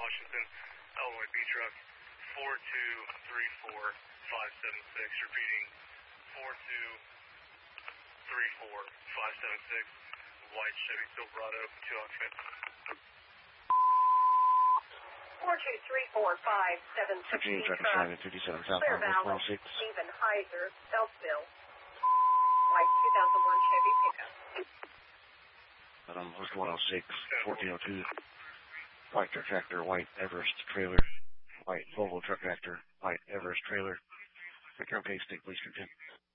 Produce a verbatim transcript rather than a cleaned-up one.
Washington, Illinois B truck four two three four five seven six. Repeating four two three four five seven six. White Chevy Silverado, two occupant. four two three four five seven six. fifty-eight Trucking Skyline fifty-seven South Clear one Valley, oh six. Stephen Heiser, Beltsville. White two thousand one Chevy pickup. Um, one oh six, fourteen oh two. White truck tractor, white Everest trailer. White Volvo truck tractor, white Everest trailer. Pick your case, take police content.